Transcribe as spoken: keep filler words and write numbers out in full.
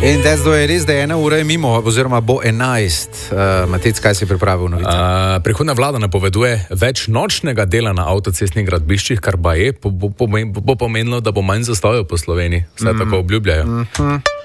In desdo je res, da je ena ura je mimo, oziroma bo enajst. Uh, Matec, kaj si pripravil novice? Uh, prihodna vlada napoveduje več nočnega dela na avtocestnih gradbiščih, kar ba je, bo, bo, bo, bo pomenilo, da bo manj zastojev po Sloveniji. Vse mm. tako obljubljajo. Mm-hmm.